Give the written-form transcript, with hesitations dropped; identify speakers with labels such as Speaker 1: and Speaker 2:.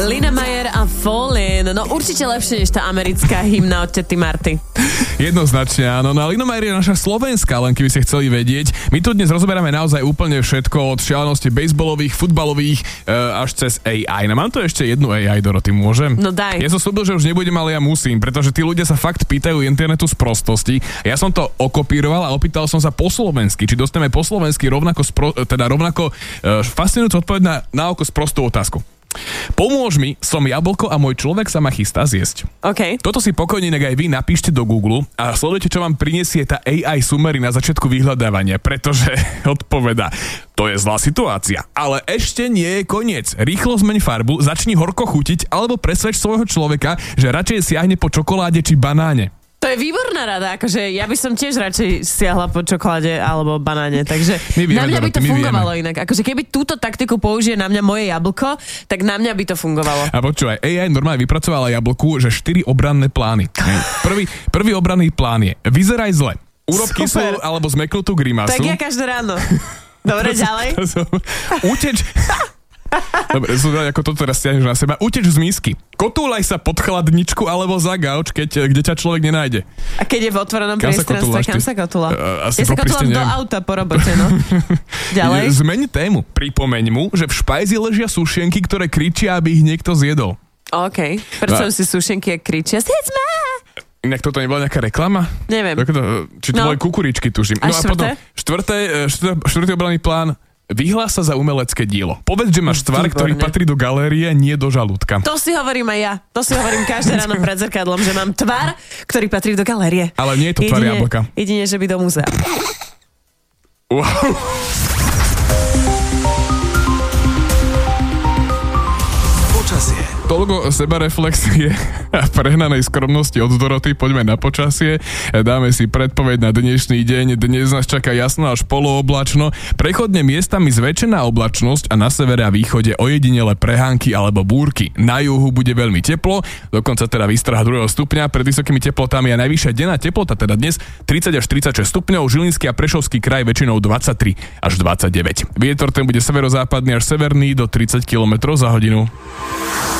Speaker 1: Lina Meyer a Fallin. No určite lepšie než tá americká hymna od tety Marty.
Speaker 2: Jednoznačne áno. No a Lina Meyer je naša slovenská, len keby ste chceli vedieť. My tu dnes rozoberáme naozaj úplne všetko od šialenosti bejsbolových, futbalových až cez AI. No mám tu ešte jednu AI, Doroty, môžem?
Speaker 1: No daj.
Speaker 2: Ja som slúbil, že už nebudem, ale ja musím, pretože tí ľudia sa fakt pýtajú internetu z prostosti. Ja som to okopíroval a opýtal som sa po slovensky, či dostaneme po slovensky rovnako fascinujúcu odpoveď na oko sprostú otázku. Pomôž mi, som jablko a môj človek sa ma chystá zjesť.
Speaker 1: OK.
Speaker 2: Toto si pokojne aj vy napíšte do Google a sledujte, čo vám prinesie tá AI summary na začiatku vyhľadávania, pretože odpoveda, to je zlá situácia. Ale ešte nie je koniec. Rýchlo zmeň farbu, začni horko chutiť alebo presvedč svojho človeka, že radšej siahne po čokoláde či banáne.
Speaker 1: To je výborná rada, akože ja by som tiež radšej siahla po čokoláde alebo banáne, takže na mňa by to fungovalo inak. Akože keby túto taktiku použije na mňa moje jablko, tak na mňa by to fungovalo.
Speaker 2: A počúvaj, AI normálne vypracovala jablku, že 4 obranné plány. Prvý obranný plán je vyzeraj zle, urob kyslú alebo zmeknutú grimasu.
Speaker 1: Tak ja každé ráno. Dobre, ďalej.
Speaker 2: Uteč... Dobre, ako to teraz stiahneš na seba. Uteč z misky. Kotúľaj sa pod chladničku alebo za gauč, kde ťa človek nenájde.
Speaker 1: A keď je v otvorenom priestranstve, kam sa kotúľa? Ja sa kotúľam do auta po robote, no. Ďalej.
Speaker 2: Zmeň tému. Pripomeň mu, že v špajzi ležia sušenky, ktoré kričia, aby ich niekto zjedol.
Speaker 1: OK. Predstavujem si sušenky, jak kričia. Zjedz ma!
Speaker 2: Inak toto nebola nejaká reklama?
Speaker 1: Neviem.
Speaker 2: Či to boli kukuričky, tužím.
Speaker 1: A štvrté?
Speaker 2: Štvrtý obranný plán. Vyhlás sa za umelecké dielo. Povedz, že máš tvar, ktorý patrí do galérie, nie do žalúdka.
Speaker 1: To si hovorím aj ja. To si hovorím každé ráno pred zrkadlom, že mám tvar, ktorý patrí do galérie.
Speaker 2: Ale nie je to tvar jablka.
Speaker 1: Jedine, že by do múzea.
Speaker 2: Wow. Toľko sebareflexie a prehnanej skromnosti od Doroty. Poďme na počasie. Dáme si predpoveď na dnešný deň. Dnes nás čaká jasno až polooblačno. Prechodne miestami zväčšená oblačnosť a na severe a východe ojedinele prehánky alebo búrky. Na juhu bude veľmi teplo, dokonca teda výstraha 2. stupňa. Pred vysokými teplotami a najvyššia denná teplota, teda dnes 30 až 36 stupňov, Žilinský a Prešovský kraj väčšinou 23 až 29. Vietor ten bude severozápadný až severný do 30 km za hodinu.